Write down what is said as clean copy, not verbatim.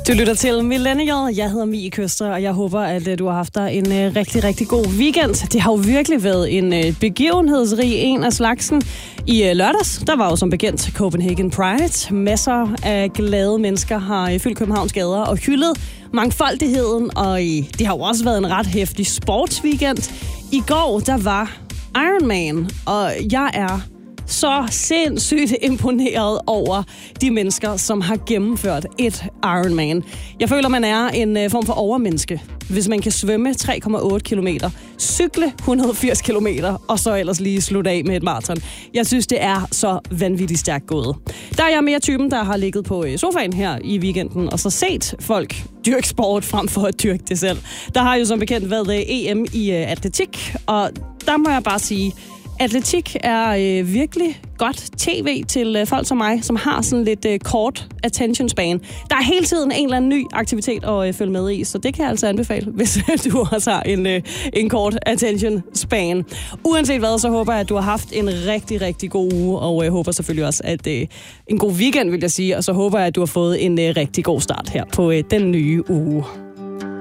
Du lytter til Millennial. Jeg hedder Mie Køster, og jeg håber, at du har haft dig en rigtig, rigtig god weekend. Det har jo virkelig været en begivenhedsrig en af slagsen. I lørdags, der var jo som bekendt Copenhagen Pride. Masser af glade mennesker har fyldt Københavns gader og hyldet mangfoldigheden, og det har jo også været en ret heftig sportsweekend. I går, der var Ironman, og jeg er så sindssygt imponeret over de mennesker, som har gennemført et Ironman. Jeg føler, man er en form for overmenneske, hvis man kan svømme 3,8 kilometer, cykle 180 kilometer, og så ellers lige slutte af med et maraton. Jeg synes, det er så vanvittigt stærkt gået. Der er jeg mere typen, der har ligget på sofaen her i weekenden, og så set folk dyrke sport frem for at dyrke det selv. Der har jo som bekendt været EM i atletik, og der må jeg bare sige, atletik er virkelig godt tv til folk som mig, som har sådan lidt kort attention span. Der er hele tiden en eller anden ny aktivitet at følge med i, så det kan jeg altså anbefale, hvis du også har en kort attention span. Uanset hvad, så håber jeg, at du har haft en rigtig, rigtig god uge, og jeg håber selvfølgelig også, at en god weekend, vil jeg sige, og så håber jeg, at du har fået en rigtig god start her på den nye uge.